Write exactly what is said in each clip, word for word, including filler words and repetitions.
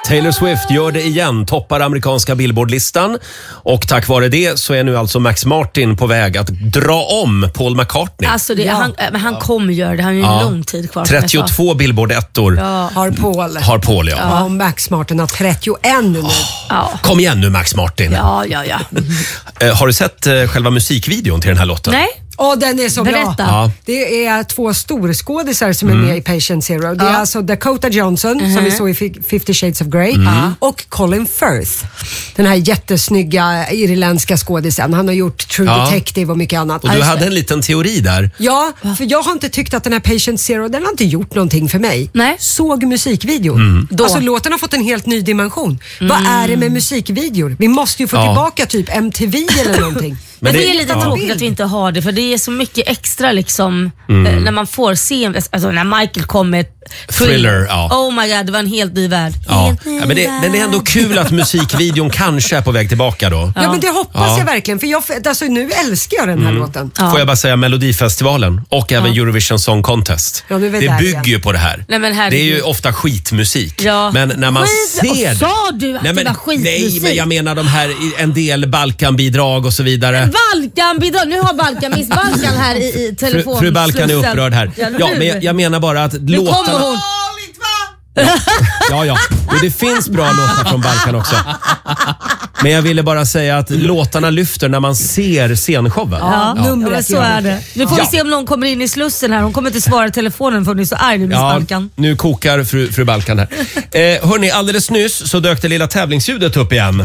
Taylor Swift gör det igen, toppar amerikanska Billboard-listan. Och tack vare det så är nu alltså Max Martin på väg att dra om Paul McCartney. Alltså det, Ja. han, men han kommer göra det, han har ju Ja. en lång tid kvar. som jag sa. trettiotvå Billboard-ettor Ja. Har Paul. har Paul, ja. Ja, och Max Martin har trettioett nu. Ja. Kom igen nu Max Martin. Ja, ja, ja. Eh, Har du sett eh, själva musikvideon till den här låten? Nej, Åh, den är så berätta. bra. Ja. Det är två storskådisar som är Mm. med i Patient Zero. Det är Ja. alltså Dakota Johnson som vi såg i Fi- Fifty Shades of Grey Mm. och Colin Firth. Den här jättesnygga irländska skådisen. Han har gjort True Ja. Detective och mycket annat. Och du hade en liten teori där. Ja, för jag har inte tyckt att den här Patient Zero, den har inte gjort någonting för mig. Nej. Såg musikvideon. Mm. Då. Alltså låten har fått en helt ny dimension. Vad är det med musikvideor? Vi måste ju få Ja. tillbaka typ M T V eller någonting. Men det, det- är lite ja. tråkigt att vi inte har det, för det är så mycket extra liksom Mm. eh, när man får se, alltså när Michael kom med Thriller, ja. Oh my god, det var en helt ny värld. Ja. Helt ny Ja, men, det, men det är ändå värld. kul att musikvideon kanske är på väg tillbaka då. Ja, men det hoppas Ja. jag verkligen. För jag, alltså, nu älskar jag den här låten. Ja. Får jag bara säga Melodifestivalen och även Eurovision Song Contest. Ja, nu är vi det där bygger igen. ju på det här. Nej, men det herregud. är ju ofta skitmusik. Ja. Men när man Skit- ser... och sa du att nej, det men, var skitmusik? nej, men jag menar de här, en del Balkanbidrag och så vidare. Balkan-bidrag, nu har Balkan, Miss Balkan här i, i Fru, telefon. fru Balkan är upprörd här. Ja, Ja, nu. men jag, jag menar bara att Nu kommer låtarna... hon. Ja, ja. Men det finns bra låtar från Balkan också. Men jag ville bara säga att låtarna lyfter när man ser scenshowen. Ja, Ja. numret, men så gör är det. Nu får Ja. vi se om någon kommer in i slussen här. Hon kommer inte svara i telefonen för hon är så arg nu, Miss Ja, Balkan. nu kokar fru, fru Balkan här. Eh, hörni, alldeles nyss så dök det lilla tävlingsljudet upp igen.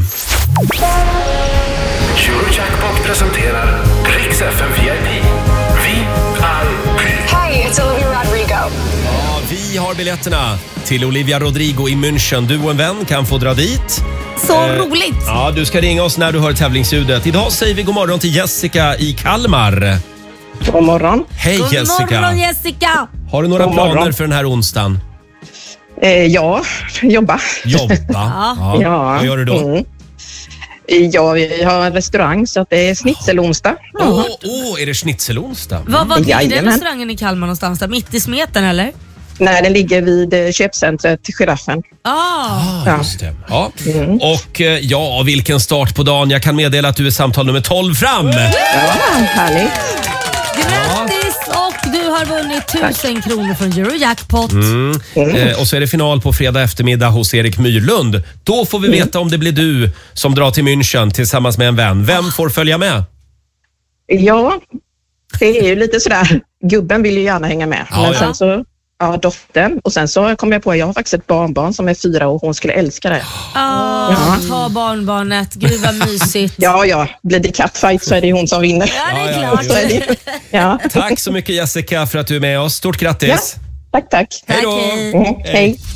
Eurojackpot presenterar Rix F M V I P. V I P. Hi, it's Olivia Rodrigo. Ja, vi har biljetterna till Olivia Rodrigo i München. Du och en vän kan få dra dit. Så Eh, roligt! Ja, du ska ringa oss när du hör tävlingsljudet. Idag säger vi god morgon till Jessica i Kalmar. God morgon. Hej God Jessica. morgon Jessica! Har du några God planer morgon. för den här onsdagen? Eh, ja, jobba. Jobba? Ja. Ja. Vad gör du då? Mm. Ja, vi har en restaurang så att det är schnitzelonsdag. Åh, oh, oh, är det schnitzelonsdag? Vad var det den Jajamän. restaurangen i Kalmar någonstans där? Mitt i smeten eller? Nej, den ligger vid eh, köpcentret Giraffen. Ah. Ah, just det. Ja. Och eh, ja, vilken start på dagen. Jag kan meddela att du är samtal nummer tolv fram. Ja, härligt. Grattis! Och du har vunnit tusen kronor från Eurojackpot. Eh, och så är det final på fredag eftermiddag hos Erik Myrlund. Då får vi veta om det blir du som drar till München tillsammans med en vän. Vem får följa med? Ja, det är ju lite sådär. Gubben vill ju gärna hänga med. Ja, Men ja. sen så, ja, dottern. Och sen så kom jag på att jag har faktiskt ett barnbarn som är fyra år. Hon skulle älska det. Ah, ta barnbarnet. Gud vad mysigt. Ja, ja. Blir det catfight så är det hon som vinner. Ja, det är Ja, ja, klart. Så är det. Ja. Tack så mycket Jessica för att du är med oss. Stort Ja. grattis. Tack, tack. Hej då. Tack, hej. Mm, hej.